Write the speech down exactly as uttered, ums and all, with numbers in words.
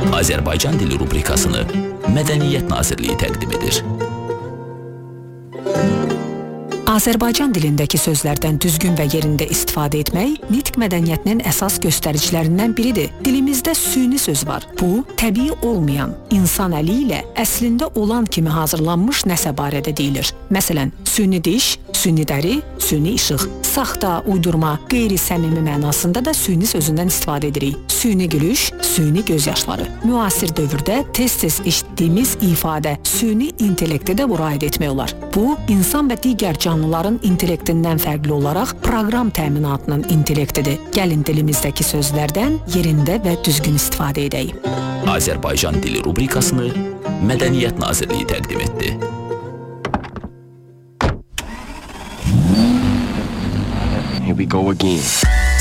Azərbaycan dili rubrikasını Mədəniyyət Nazirliyi təqdim edir. Azərbaycan dilindəki sözlərdən düzgün və yerində istifadə etmək nitq mədəniyyətinin əsas göstəricilərindən biridir. Dilimizdə süni söz var. Bu, təbii olmayan, insan əli ilə əslində olan kimi hazırlanmış nəsə barədə deyilir. Məsələn, süni diş, süni dəri, süni işıq. Saxta, uydurma, qeyri-səmimi mənasında da süni sözündən istifadə edirik. Süni gülüş, süni gözyaşları. Müasir dövrdə tez-tez eşitdiyimiz ifadə süni intellekti də müraciət etmək olar. Bu, insan və digər canlıların intellektindən fərqli olaraq proqram təminatının intellektidir. Gəlin dilimizdəki sözlərdən yerində və düzgün istifadə edək. Azərbaycan dili rubrikasını Mədəniyyət Nazirliyi təqdim etdi. Here we go again.